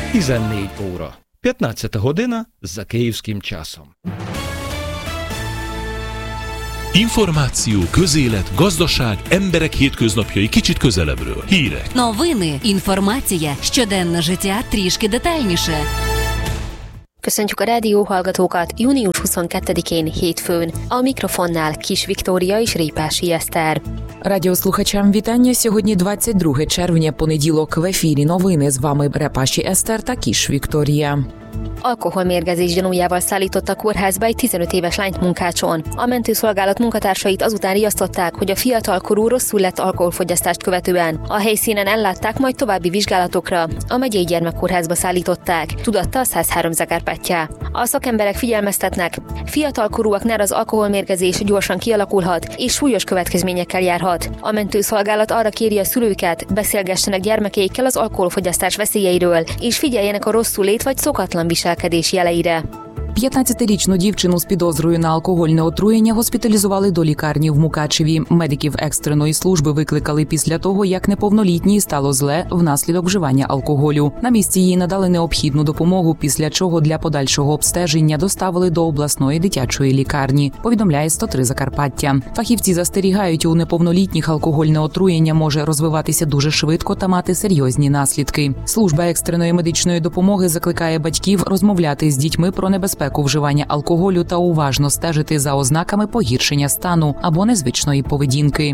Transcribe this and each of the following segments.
14 óра. 15 година за київським часом. Információ, közélet, gazdaság, emberek hétköznapjai kicsit közelebbről. Hírek. Новини, інформація, щоденне життя трішки детальніше. Köszöntjük a rádió hallgatókat június 22-én hétfőn. A mikrofonnál Kis Viktória és Répási Eszter. Радіослухачам вітання. Сьогодні 22 червня, понеділок. В ефірі новини. З вами Репаші Eszter та Kis Viktória. Alkoholmérgezés gyanújával szállított a kórházba egy 15 éves lányt munkácson. A mentőszolgálat munkatársait azután riasztották, hogy a fiatalkorú rosszul lett alkoholfogyasztást követően. A helyszínen ellátták, majd további vizsgálatokra a megyei gyermekkórházba szállították, tudatta a 103 Zakarpattyá. A szakemberek figyelmeztetnek, fiatalkorúaknál az alkoholmérgezés gyorsan kialakulhat és súlyos következményekkel járhat. A mentőszolgálat arra kéri a szülőket, beszélgessenek gyermekeikkel az alkoholfogyasztás veszélyeiről, és figyeljenek a rosszulét vagy szokatlan viselkedés jeleire. 15-річну дівчину з підозрою на алкогольне отруєння госпіталізували до лікарні в Мукачеві. Медиків екстреної служби викликали після того, як неповнолітній стало зле внаслідок вживання алкоголю. На місці їй надали необхідну допомогу, після чого для подальшого обстеження доставили до обласної дитячої лікарні, повідомляє 103 Закарпаття. Фахівці застерігають, у неповнолітніх алкогольне отруєння може розвиватися дуже швидко та мати серйозні наслідки. Служба екстреної медичної допомоги закликає батьків розмовляти з дітьми про небезпеку вживання алкоголю та уважно stежити за ознаками погіршення стану або незвичної поведінки.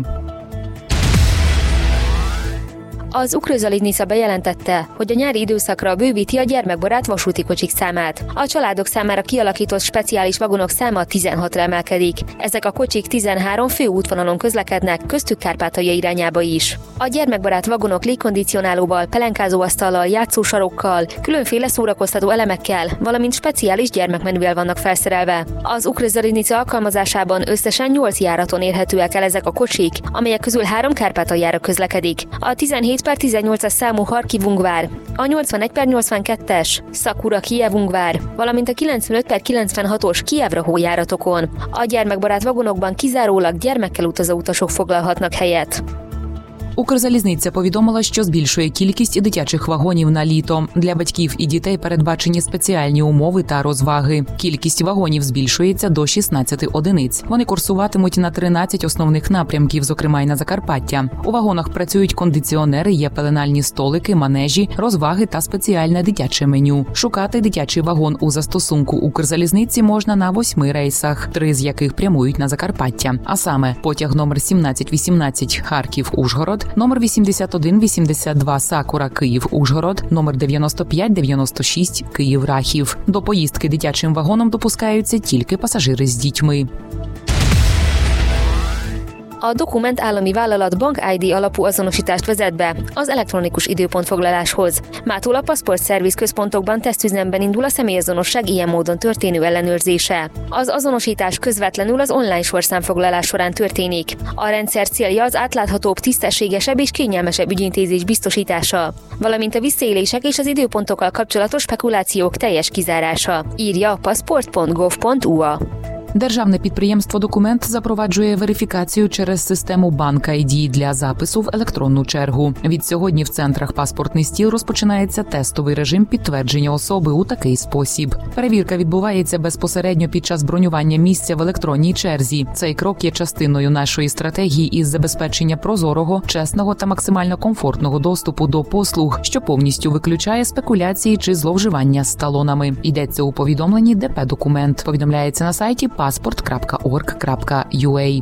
Az Ukrzaliznica bejelentette, hogy a nyári időszakra bővíti a gyermekbarát vasúti kocsik számát. A családok számára kialakított speciális vagonok száma 16-ra emelkedik. Ezek a kocsik 13 fő útvonalon közlekednek, köztük Kárpátalja irányába is. A gyermekbarát vagonok légkondicionálóval, pelenkázóasztallal, játszósarokkal, különféle szórakoztató elemekkel, valamint speciális gyermekmenüvel vannak felszerelve. Az Ukrzaliznica alkalmazásában összesen 8 járaton érhetőek el ezek a kocsik, amelyek közül 3 Kárpátaljára közlekedik. A 17/18-as számú Harkivungvár, a 81/82-es Szakura Kijevungvár, valamint a 95/96-os Kijevrahó járatokon. A gyermekbarát vagonokban kizárólag gyermekkel utazó utasok foglalhatnak helyet. Укрзалізниця повідомила, що збільшує кількість дитячих вагонів на літо. Для батьків і дітей передбачені спеціальні умови та розваги. Кількість вагонів збільшується до 16 одиниць. Вони курсуватимуть на 13 основних напрямків, зокрема й на Закарпаття. У вагонах працюють кондиціонери, є пеленальні столики, манежі, розваги та спеціальне дитяче меню. Шукати дитячий вагон у застосунку Укрзалізниці можна на 8 рейсах, 3 з яких прямують на Закарпаття. А саме потяг номер 1718 Харків-Ужгород, номер 8182 Сакура Київ-Ужгород, номер 9596 Київ-Рахів. До поїздки дитячим вагоном допускаються тільки пасажири з дітьми. A Dokument állami vállalat Bank ID alapú azonosítást vezet be az elektronikus időpontfoglaláshoz. Mától a Passport Service központokban tesztüzemben indul a személyazonosság ilyen módon történő ellenőrzése. Az azonosítás közvetlenül az online sorszámfoglalás során történik. A rendszer célja az átláthatóbb, tisztességesebb és kényelmesebb ügyintézés biztosítása, valamint a visszaélések és az időpontokkal kapcsolatos spekulációk teljes kizárása, írja a passport.gov.ua. Державне підприємство «Документ» запроваджує верифікацію через систему Банк ID для запису в електронну чергу. Від сьогодні в центрах «Паспортний стіл» розпочинається тестовий режим підтвердження особи у такий спосіб. Перевірка відбувається безпосередньо під час бронювання місця в електронній черзі. Цей крок є частиною нашої стратегії із забезпечення прозорого, чесного та максимально комфортного доступу до послуг, що повністю виключає спекуляції чи зловживання з талонами. Йдеться у повідомленні ДП «Документ». Повідомляється на сайті passport.org.ua.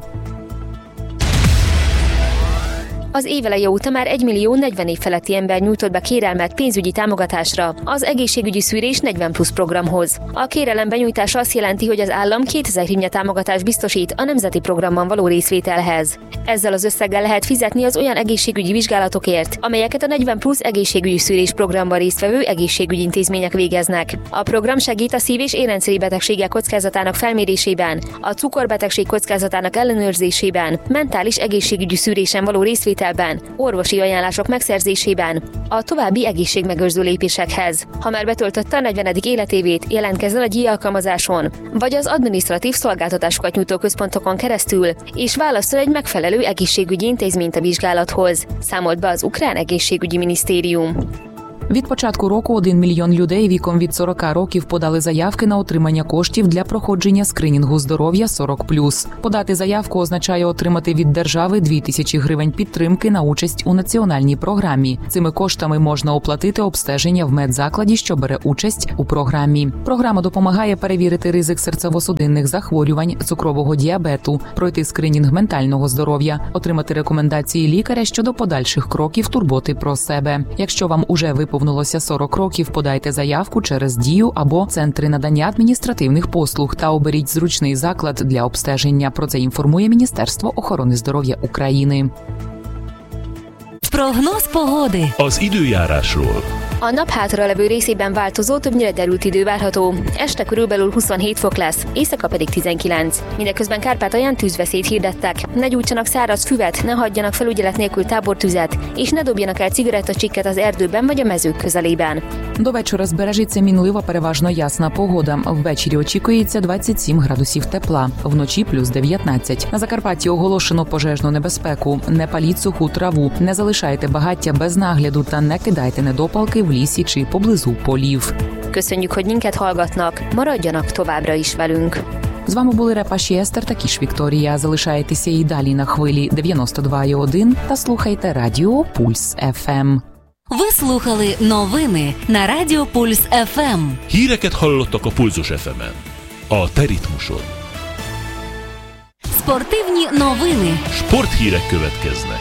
Az éveleje óta már 1 millió 40 év feletti ember nyújtott be kérelmet pénzügyi támogatásra az egészségügyi szűrés 40+ programhoz. A kérelem benyújtása azt jelenti, hogy az állam 2000 hryvnia támogatást biztosít a nemzeti programban való részvételhez. Ezzel az összeggel lehet fizetni az olyan egészségügyi vizsgálatokért, amelyeket a 40+ egészségügyi szűrés programban résztvevő egészségügyi intézmények végeznek. A program segít a szív- és érrendszeri betegségek kockázatának felmérésében, a cukorbetegség kockázatának ellenőrzésében, mentális egészségügyi szűrésen való részvételben, orvosi ajánlások megszerzésében, a további egészségmegőrző lépésekhez. Ha már betöltötte a 40. életévét, jelentkezzen a GI alkalmazáson, vagy az adminisztratív szolgáltatásokat nyújtó központokon keresztül, és válasszon egy megfelelő egészségügyi intézményt a vizsgálathoz, számolt be az ukrán egészségügyi minisztérium. Від початку року 1 мільйон людей віком від 40 років подали заявки на отримання коштів для проходження скринінгу здоров'я 40+. Подати заявку означає отримати від держави 2000 гривень підтримки на участь у національній програмі. Цими коштами можна оплатити обстеження в медзакладі, що бере участь у програмі. Програма допомагає перевірити ризик серцево-судинних захворювань, цукрового діабету, пройти скринінг ментального здоров'я, отримати рекомендації лікаря щодо подальших кроків турботи про себе. Якщо вам уже виповнилося 40 років, подайте заявку через Дію або центри надання адміністративних послуг та оберіть зручний заклад для обстеження. Про це інформує Міністерство охорони здоров'я України. Прогноз pogody. Az időjárásról. A nap hátralevő részében változó, többnyire derült idő várható. Este körülbelül 27 fok lesz, éjszaka pedig 19. Mindeközben Kárpátalján tűzveszélyt hirdettek. Ne gyújtsanak száraz füvet, ne hagyjanak felügyelet nélkül tábortüzet, és ne dobjanak el cigarettacsikket az erdőben vagy a mezők közelében. До вечора збережеться мінлива, переважно ясна погода. Ввечері очікується 27 градусів тепла, вночі плюс 19. На Закарпатті оголошено пожежну небезпеку. Не паліть суху траву, не залишайте багаття без нагляду та не кидайте недопалки в лісі чи поблизу полів. Köszönjük, hogy minket hallgatnak, maradjanak továbbra is velünk. З вами були Репаші Естер та Кіш Вікторія. Залишайтеся і далі на хвилі 92,1 та слухайте Радіо Пульс ФМ. Ви слухали новини на Радіо Пульс ФМ. Híreket hallottak a Pulzus FM-en. A te ritmusod. Спортивні новини. Sporthírek következnek.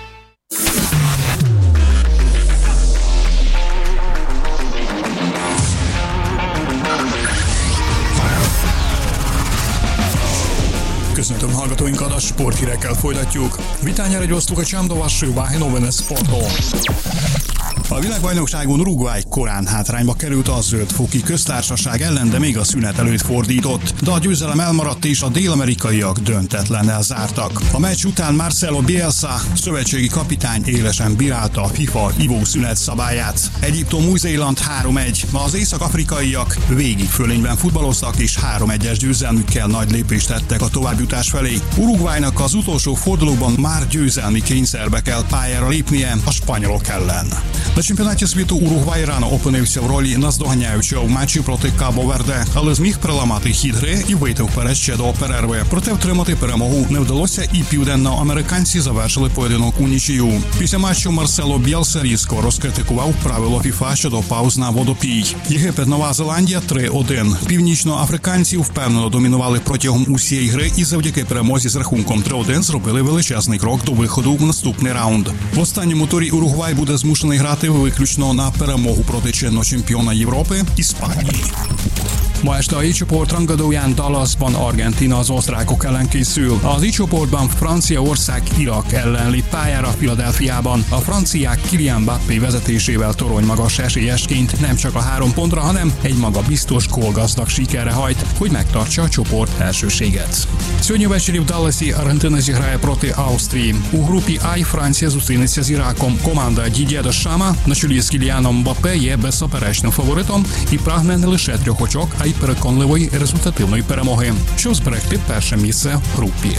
Köszöntöm hallgatóinkat, a sporthírekkel folytatjuk. Vitányára gyosztlukačám do vašeho váhy noviny sportov. A világbajnokságon Uruguay korán hátrányba került a Zöld-foki Köztársaság ellen, de még a szünet előtt fordított. De a győzelem elmaradt és a dél-amerikaiak döntetlennel zártak. A meccs után Marcelo Bielsa, szövetségi kapitány élesen bírálta a FIFA ivószünet szabályát. Egyiptom-Új-Zéland 3-1. Az észak-afrikaiak végig fölényben futballoztak és 3-1-es győzelmükkel nagy lépést tettek a továbbjutás felé. Uruguaynak az utolsó fordulóban már győzelmi kényszerbe kell pályára lépnie a spanyolok ellen. На чемпіонаті світу Уругвай рано опинився в ролі наздоганяючого в матчі проти Кабо-Верде, але зміг переламати хід гри і вийти вперед ще до перерви. Проте втримати перемогу не вдалося, і південноамериканці завершили поєдинок у нічию. Після матчу Марсело Б'єлса різко розкритикував правило ФІФА щодо пауз на водопій. Єгипет, Нова Зеландія 3-1. Північноафриканці впевнено домінували протягом усієї гри і завдяки перемозі з рахунком 3-1 зробили величезний крок до виходу в наступний раунд. В останньому турі Уругвай буде змушений грати виключно на перемогу проти чинного чемпіона Європи – Іспанії. Ma este a I-csoport rangadóján Dallasban Argentína az osztrákok ellen készül. Az I-csoportban Franciaország Irak ellen lép pályára Philadelphiában. A franciák Kylian Mbappé vezetésével toronymagas esélyesként nem csak a 3 pontra, hanem egy maga biztos gólgazdag sikerre hajt, hogy megtartsa a csoport elsőséget. Сьогодні ввечері в Далласі Аргентина зіграє проти Австрії. У групі А Франція зустрінеться з Іраком. Команда Дід'є Дешама на чолі з Кіліаном Мбаппе є беззаперечним фаворитом і прагне не лише 3 очок, а й переконливої результативної перемоги, щоб зберегти перше місце в групі.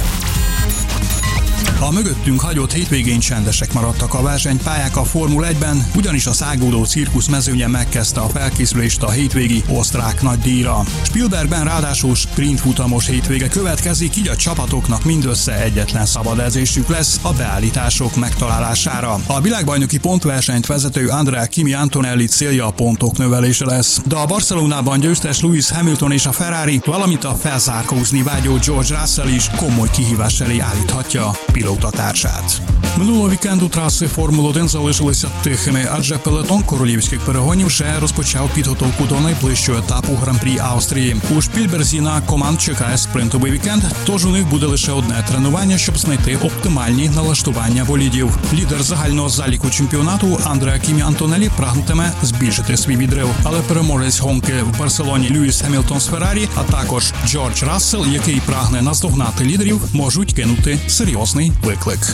A mögöttünk hagyott hétvégén csendesek maradtak a versenypályák a Formula 1-ben, ugyanis a száguldó cirkusz mezőnye megkezdte a felkészülést a hétvégi osztrák nagydíjra. Spielbergben ráadásul sprintfutamos hétvége következik, így a csapatoknak mindössze egyetlen szabad edzésük lesz a beállítások megtalálására. A világbajnoki pontversenyt vezető Andrea Kimi Antonelli célja a pontok növelése lesz, de a Barcelonában győztes Lewis Hamilton és a Ferrari, valamint a felzárkózni vágyó George Russell is komoly kihívás elé állíthatja пілота-társát. Минулого вікенду траси Формули-1 залишилися тихими, адже пелетон королівських перегонів вже розпочав підготовку до найближчого етапу Гран-прі Австрії. У Шпільберзі на команд чекає спринтовий вікенд, тож у них буде лише одне тренування, щоб знайти оптимальні налаштування болідів. Лідер загального заліку чемпіонату Андреа Кімі Антонелі прагнутиме збільшити свій відрив, але переможець гонки в Барселоні Льюіс Хемілтон з Феррарі, а також Джордж Рассел, який прагне наздогнати лідерів, можуть кинути серйозний виклик.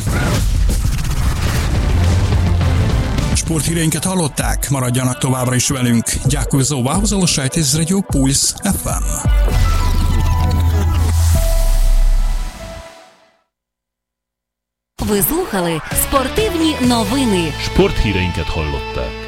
Sporthíreinket hallották, maradjanak továbbra is velünk. Дякую за увагу, залишайтесь з Радіо Пульс ФМ. Ви слухали спортивні новини. Sporthíreinket hallották.